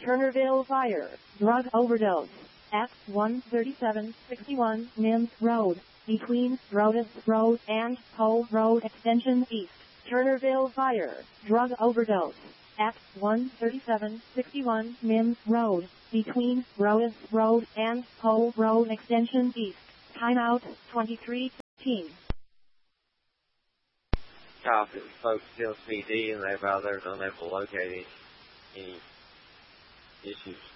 Turnerville Fire, drug overdose, at 13761 Mims Road, between Rhodes Road and Cole Road Extension East. Turnerville Fire, drug overdose, at 13761 Mims Road, between Rhodes Road and Cole Road Extension East. Timeout 23:15. Copy. Folks still CD and they've out there unable to locate any issues.